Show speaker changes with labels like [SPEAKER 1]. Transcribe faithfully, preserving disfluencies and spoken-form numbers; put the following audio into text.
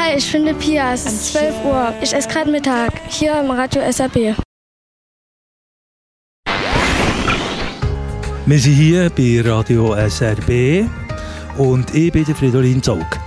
[SPEAKER 1] Hi, ich bin die Pia. Es ist zwölf Uhr. Ich esse gerade Mittag. Hier im Radio S R B.
[SPEAKER 2] Wir sind hier bei Radio S R B und ich bin der Fridolin Zaug.